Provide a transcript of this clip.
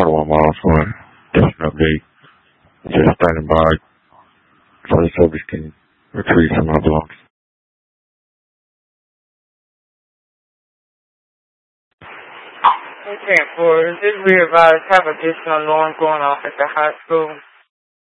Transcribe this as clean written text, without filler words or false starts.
about 1 mile away. Just an update. Just standing by so the service can retrieve some of my belongings. Okay, for this we advise have additional alarm going off at the high school.